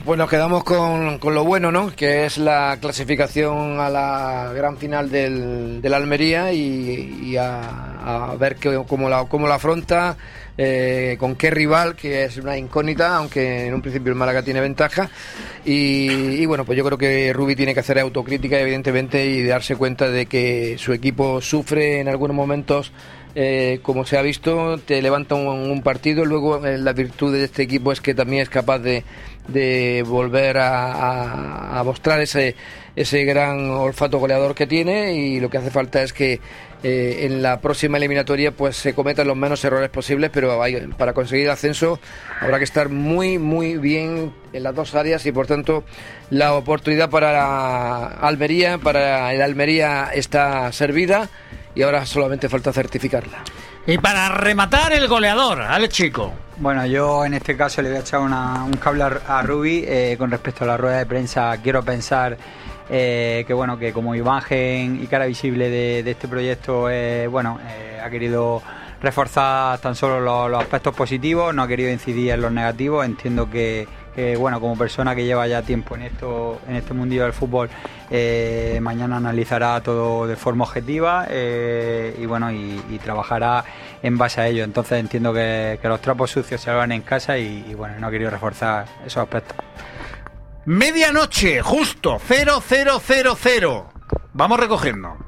Pues nos quedamos con lo bueno, ¿no? Que es la clasificación a la gran final del Almería y a ver cómo la afronta, con qué rival, que es una incógnita, aunque en un principio el Málaga tiene ventaja. Y bueno, pues yo creo que Rubi tiene que hacer autocrítica, evidentemente, y darse cuenta de que su equipo sufre en algunos momentos. Como se ha visto, te levanta un partido, luego la virtud de este equipo es que también es capaz de volver a mostrar ese gran olfato goleador que tiene, y lo que hace falta es que en la próxima eliminatoria pues se cometan los menos errores posibles, pero para conseguir el ascenso habrá que estar muy bien en las dos áreas, y por tanto la oportunidad para Almería, para el Almería, está servida y ahora solamente falta certificarla. Y para rematar, el goleador, Alex Chico. Bueno, yo en este caso le voy a echar un cable a Rubi con respecto a la rueda de prensa. Quiero pensar que como imagen y cara visible de este proyecto, ha querido reforzar tan solo los aspectos positivos, no ha querido incidir en los negativos. Entiendo que como persona que lleva ya tiempo en este mundillo del fútbol, mañana analizará todo de forma objetiva y trabajará en base a ello. Entonces entiendo que los trapos sucios se hagan en casa y no ha querido reforzar esos aspectos. Medianoche, justo, 0000. Vamos recogiendo.